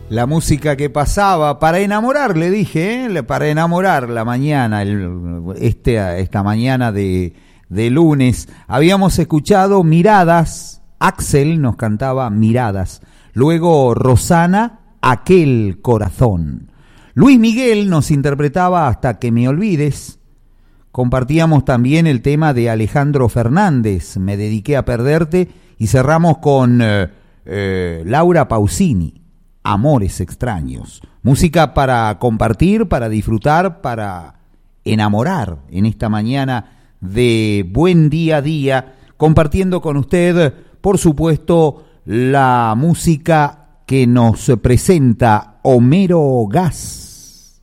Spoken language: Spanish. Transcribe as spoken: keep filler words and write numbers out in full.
La música que pasaba para enamorar, le dije, ¿eh? Para enamorar la mañana, el, este, esta mañana de, de lunes. Habíamos escuchado Miradas, Axel nos cantaba Miradas. Luego Rosana, Aquel Corazón. Luis Miguel nos interpretaba Hasta que me olvides. Compartíamos también el tema de Alejandro Fernández, Me dediqué a perderte. Y cerramos con eh, eh, Laura Pausini, Amores extraños. Música para compartir, para disfrutar, para enamorar en esta mañana de buen día a día, compartiendo con usted, por supuesto, la música que nos presenta Homero Gas.